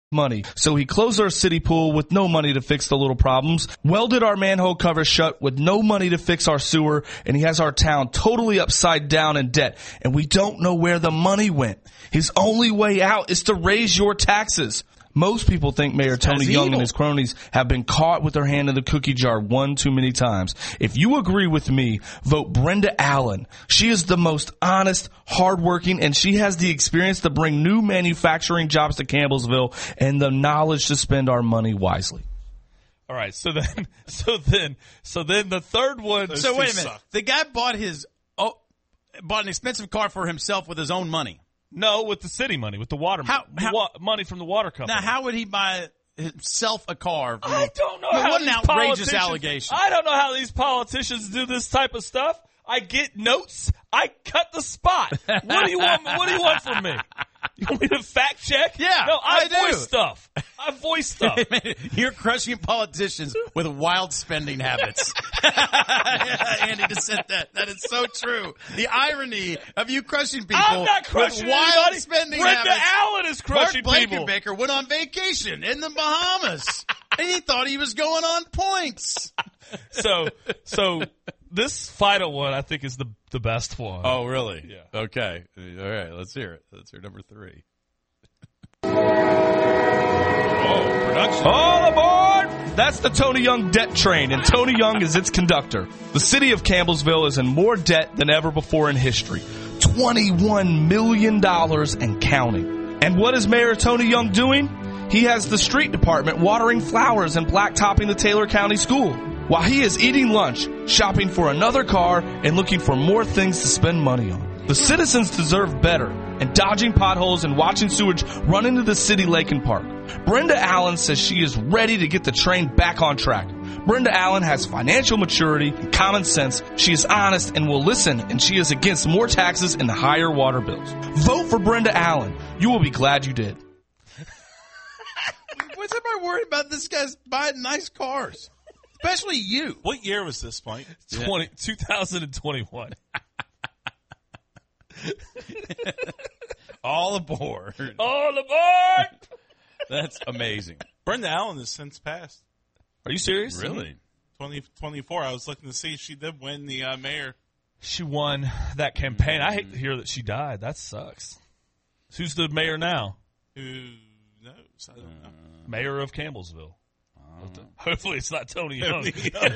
money. So he closed our city pool with no money to fix the little problems, welded our manhole cover shut with no money to fix our sewer, and he has our town totally upside down in debt, and we don't know where the money went. His only way out is to raise your taxes. Most people think Mayor Tony Young and his cronies have been caught with their hand in the cookie jar one too many times. If you agree with me, vote Brenda Allen. She is the most honest, hardworking, and she has the experience to bring new manufacturing jobs to Campbellsville and the knowledge to spend our money wisely. All right, so then the third one. So wait a minute. The guy bought an expensive car for himself with his own money. No, with the city money, with the water money from the water company. Now, how would he buy himself a car? I don't know. What an outrageous allegation! I don't know how these politicians do this type of stuff. I get notes. I cut the spot. What do you want? What do you want from me? You want me to fact check? Yeah, no, I do. voice stuff. I voice stuff. You're crushing politicians with wild spending habits. Andy just said that. That is so true. The irony of you crushing people I'm not crushing with wild anybody. spending Brenda habits. Allen is crushing Bart people. Blankenbaker went on vacation in the Bahamas, and he thought he was going on points. So this final one I think is the best one. Oh, really? Yeah. Okay. All right. Let's hear it. Let's hear number 3. Production. All aboard! That's the Tony Young debt train, and Tony Young is its conductor. The city of Campbellsville is in more debt than ever before in history. $21 million and counting. And what is Mayor Tony Young doing? He has the street department watering flowers and blacktopping the Taylor County School, while he is eating lunch, shopping for another car, and looking for more things to spend money on. The citizens deserve better, and dodging potholes and watching sewage run into the city lake and park. Brenda Allen says she is ready to get the train back on track. Brenda Allen has financial maturity and common sense. She is honest and will listen, and she is against more taxes and higher water bills. Vote for Brenda Allen. You will be glad you did. What's everybody worried about this guy's buying nice cars? Especially you. What year was this, Mike? 2021. All aboard. All aboard! That's amazing. Brenda Allen has since passed. Are you serious? Really? 2024. I was looking to see if she did win the mayor. She won that campaign. I hate to hear that she died. That sucks. Who's the mayor now? Who knows? I don't know. Mayor of Campbellsville. Hopefully it's not Tony Young.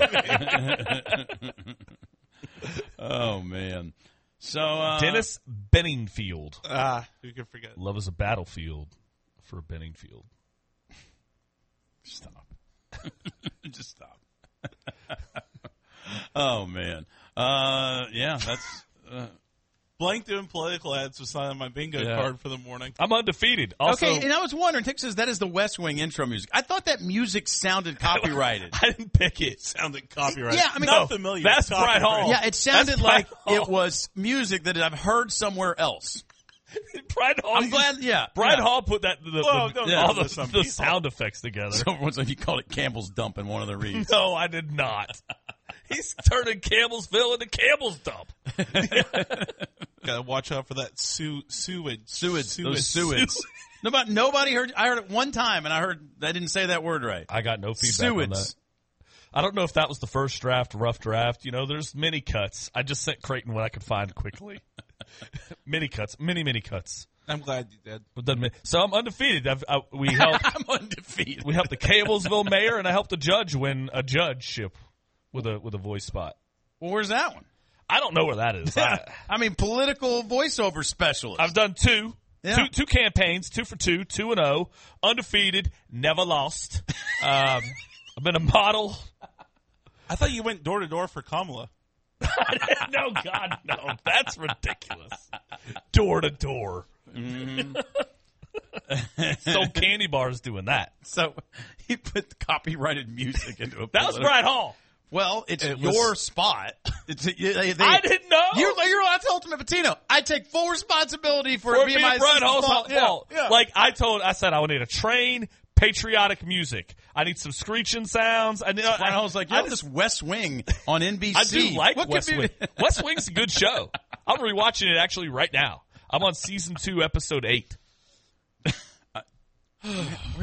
Oh, man. So Dennis Benningfield. Who could forget? Love is a battlefield for Benningfield. Stop. Just stop. Oh, man. Yeah, that's... Blank doing political ads was not on my bingo card for the morning. I'm undefeated. Also, okay, and I was wondering, Tick says that is the West Wing intro music. I thought that music sounded copyrighted. I didn't pick it. Sounded copyrighted. Yeah, I mean, not familiar. That's Bright Hall. Yeah, it sounded That's like Bright it was music that I've heard somewhere else. Bright Hall. I'm glad, yeah. Bright yeah. Hall put that all the some sound effects together. So once you call it Campbell's Dump in one of the reads. No, I did not. He's turning Campbellsville into Campbell's Dump. Gotta watch out for that sewage. Those sewage. Nobody heard. I heard it one time, and I didn't say that word right. I got no feedback on that. I don't know if that was the first draft, rough draft. You know, there's mini cuts. I just sent Creighton what I could find quickly. Mini cuts. I'm glad you did. So I'm undefeated. We helped. I'm undefeated. We helped the Campbellsville mayor, and I helped a judge win a judgeship with a voice spot. Well, where's that one? I don't know where that is. I mean, political voiceover specialist. I've done two. Yeah. Two campaigns, 2 for 2, 2-0, undefeated, never lost. I've been a model. I thought you went door to door for Kamala. No, God, no. That's ridiculous. Door to door. Sold candy bars doing that. So he put copyrighted music into a. That was Bright Hall. Well, it's your spot. I didn't know. You're that's Ultimate Patino. I take full responsibility for it being my Bright Hall's fault. Yeah. Like I said I would need a train, patriotic music. I need some screeching sounds. Bright Hall's like, this West Wing on NBC. I do like West Wing. West Wing's a good show. I'm rewatching it actually right now. I'm on season 2, episode 8.